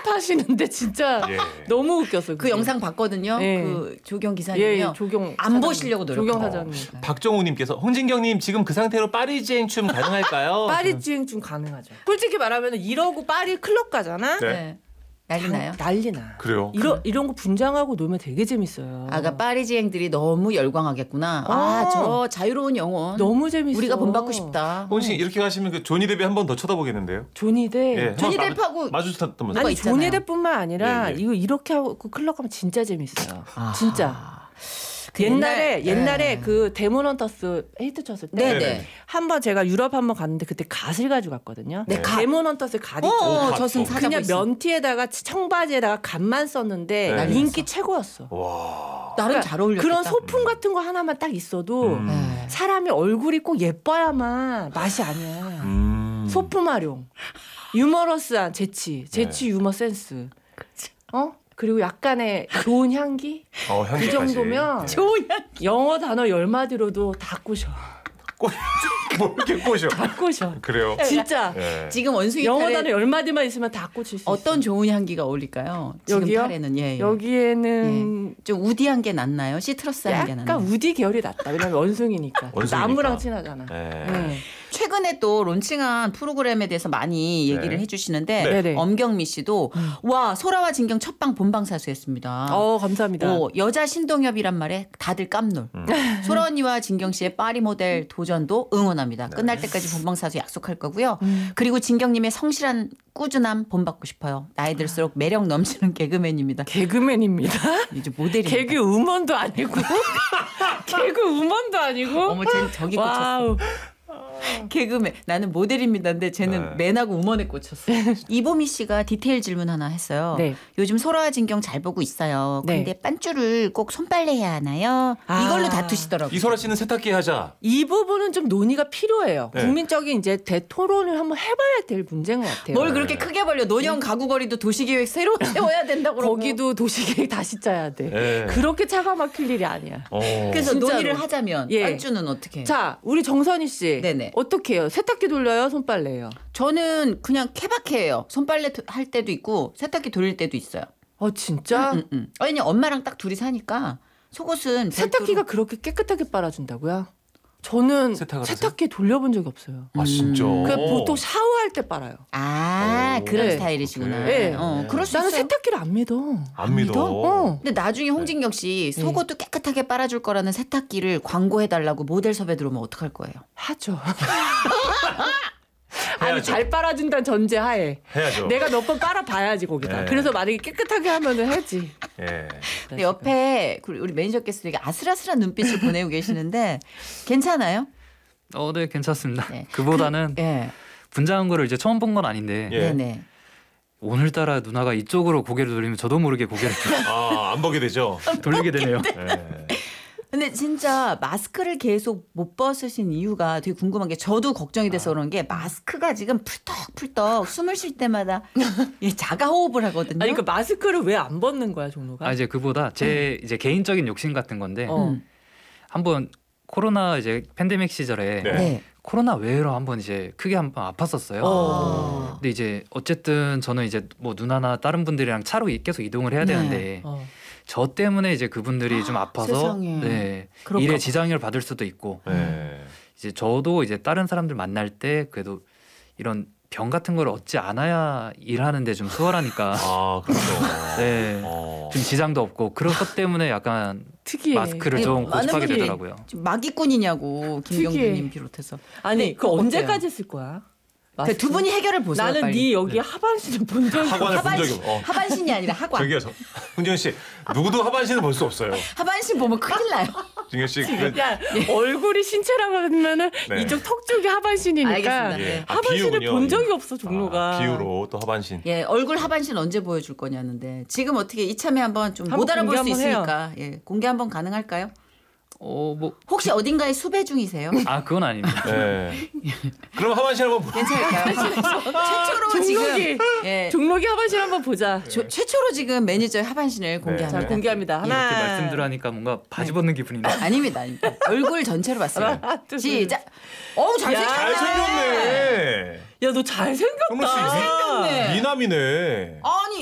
타시는데 진짜 예. 너무 웃겼어요. 그 영상 봤거든요. 예. 그 조경 기사님이요. 예, 조경 안 보시려고 노력. 조경 사장님. 박정우님께서 홍진경님 지금 그 상태로 파리지행 춤 가능할까요? 파리 주행 좀 가능하죠. 솔직히 말하면 이러고 파리 클럽 가잖아. 네. 네. 난리 나요? 난리 나. 그래요. 이런 거 분장하고 놀면 되게 재밌어요. 아까 파리지행들이 너무 열광하겠구나. 저 자유로운 영혼. 너무 재밌어. 우리가 본받고 싶다. 혹시 이렇게 가시면 그 조니 데뷔 한 번 더 쳐다보겠는데요? 조니 뎁. 예, 조니 한번 뎁하고 마주쳤다면서. 누가 아니 있잖아요. 조니 뎁뿐만 아니라 예, 예. 이렇게 하고 클럽 가면 진짜 재밌어요. 진짜. 그 옛날에 그 데몬 헌터스 헤이트 쳤을 때 네네. 한번 제가 유럽 한번 갔는데 그때 갓을 가지고 갔거든요. 네, 갓. 데몬 헌터스 갓 있죠. 갓. 저승 사자고 그냥 있어. 면티에다가 청바지에다가 갓만 썼는데 네. 인기 최고였어. 와. 나름 잘 어울렸다. 그런 소품 같은 거 하나만 딱 있어도 네. 사람이 얼굴이 꼭 예뻐야만 맛이 아니야. 소품 활용, 유머러스한 재치 유머 센스. 그리고 약간의 좋은 향기? 그 향기까지. 정도면 좋은 향기. 영어 단어 10마디로도 다 꼬셔. 뭐 이렇게 꼬셔. 다 꼬셔. 그래요. 진짜. 예. 지금 원숭이 영어 탈에 단어 10마디만 있으면 다 꽂힐 수 어떤 있어. 좋은 향기가 어울릴까요? 지금 여기요? 탈에는 예. 여기에는 좀 우디한 게 낫나요? 시트러스한 게 약간 낫나요? 우디 계열이 낫다. 왜냐면 원숭이니까. 원숭이니까. 나무랑 친하잖아. 예. 최근에 또 론칭한 프로그램에 대해서 많이 얘기를 해주시는데 네네. 엄경미 씨도 와 소라와 진경 첫방 본방사수했습니다. 감사합니다. 여자 신동엽이란 말에 다들 깜놀. 소라 언니와 진경 씨의 파리 모델 도전도 응원합니다. 끝날 때까지 본방사수 약속할 거고요. 그리고 진경님의 성실한 꾸준함 본받고 싶어요. 나이 들수록 매력 넘치는 개그맨입니다. 개그맨입니다. 이제 모델입니다. 개그 우먼도 아니고 개그 우먼도 아니고. 어머 쟤는 저기 꽂혔어. 와우. 개그맨 나는 모델입니다인데 쟤는 맨하고 우먼에 꽂혔어. 이보미 씨가 디테일 질문 하나 했어요. 네. 요즘 소라와 진경 잘 보고 있어요. 네. 근데 빤쭈를 꼭 손빨래해야 하나요? 이걸로 다투시더라고요. 이소라 씨는 세탁기 하자. 이 부분은 좀 논의가 필요해요. 네. 국민적인 이제 대토론을 한번 해봐야 될 문제인 것 같아요. 뭘 그렇게 크게 벌려? 노년 가구거리도 도시계획 새로 세워야 된다고 그러고. 거기도 도시계획 다시 짜야 돼. 예. 그렇게 차가 막힐 일이 아니야. 그래서 진짜로. 논의를 하자면 예. 빤쭈는 어떻게 해요? 자, 우리 정선희 씨. 네네. 어떻게 해요? 세탁기 돌려요? 손빨래요? 저는 그냥 케바케예요. 손빨래 할 때도 있고 세탁기 돌릴 때도 있어요. 진짜? 아니 엄마랑 딱 둘이 사니까 속옷은 세탁기가 그렇게 깨끗하게 빨아준다고요? 저는 세탁을 세탁기 돌려본 적이 없어요. 아 진짜. 그냥 보통 샤워할 때 빨아요. 그런 네. 스타일이시구나. 네. 그럴 수 나는 있어요. 세탁기를 안 믿어. 안 믿어. 근데 나중에 홍진경 씨 속옷도 깨끗하게 빨아줄 거라는 세탁기를 광고해달라고 모델 섭외 들어오면 어떡할 거예요? 하죠. 아니 해야죠. 잘 빨아준다는 전제 하에 해야죠. 내가 몇 번 빨아봐야지 거기다. 네. 그래서 만약에 깨끗하게 하면은 해야지. 예. 근데 옆에 우리 매니저께서 되게 아슬아슬한 눈빛을 보내고 계시는데 괜찮아요? 네, 괜찮습니다. 네. 그보다는 예. 분장한 거를 이제 처음 본 건 아닌데 예. 네네. 오늘따라 누나가 이쪽으로 고개를 돌리면 저도 모르게 고개를 안 보게 되죠. 돌리게 되네요. 예. 근데 진짜 마스크를 계속 못 벗으신 이유가 되게 궁금한 게 저도 걱정이 돼서 그런 게 마스크가 지금 풀떡풀떡 숨을 쉴 때마다 자가 호흡을 하거든요. 아니 그 마스크를 왜 안 벗는 거야 종로가? 이제 그보다 제 이제 개인적인 욕심 같은 건데 한번 코로나 이제 팬데믹 시절에 네. 네. 코로나 외로 한번 이제 크게 한번 아팠었어요. 근데 이제 어쨌든 저는 이제 뭐 누나나 다른 분들이랑 차로 계속 이동을 해야 네. 되는데 저 때문에 이제 그분들이 좀 아파서 세상에. 네, 그럴까 일에 봐. 지장을 받을 수도 있고 예. 이제 저도 이제 다른 사람들 만날 때 그래도 이런 병 같은 걸 얻지 않아야 일하는데 좀 수월하니까 그렇죠. 네, 좀 지장도 없고 그런 것 때문에 약간 특이해. 마스크를 아니, 좀 많은 고집하게 분들이 되더라고요. 지금 마기꾼이냐고 김경주님 특이해. 비롯해서. 아니 네, 그 어때요? 언제까지 쓸 거야? 그 두 분이 해결을 보세요. 나는 빨리. 네 여기 하반신을 본 적이 없어. 하관을 본 적이 없어. 하반신이 아니라 하관. 저기요, 훈경 씨, 누구도 하반신을 볼 수 없어요. 하반신 보면 큰일 나요. 진경 씨, 야 얼굴이 신체라고 하면은 네. 이쪽 턱 쪽이 하반신이니까 알겠습니다. 예. 하반신을 비유군요. 본 적이 없어 종로가. 비유로 또 하반신. 예, 얼굴 하반신 언제 보여줄 거냐는데 지금 어떻게 이참에 한번 좀 못 한번 알아볼 수 공개 한번 있으니까 예, 공개 한번 가능할까요? 뭐 혹시 어딘가에 수배 중이세요? 그건 아닙니다. 예. 그럼 하반신 한번 보. 괜찮을까요? 최초로 지금 종록이 예, 종록이 하반신 한번 보자. 최초로 지금 매니저의 하반신을 공개합니다. 자 공개합니다. 이렇게 하나 말씀들 하니까 뭔가 바지 벗는 기분이네요. 아닙니다, 아닙니다. 얼굴 전체로 봤어요. 하나, 둘, 시작. 잘생겼네. 잘생겼네. 야 너 잘생겼다. 종로 씨, 잘생겼네. 미남이네. 아니